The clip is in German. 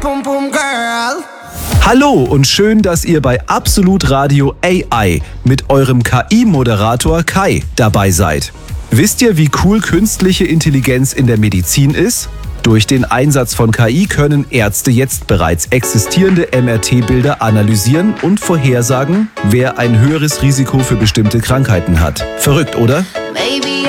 Pum Pum Girl. Hallo und schön, dass ihr bei Absolut Radio AI mit eurem KI-Moderator Kai dabei seid. Wisst ihr, wie cool künstliche Intelligenz in der Medizin ist? Durch den Einsatz von KI können Ärzte jetzt bereits existierende MRT-Bilder analysieren und vorhersagen, wer ein höheres Risiko für bestimmte Krankheiten hat. Verrückt, oder? Baby,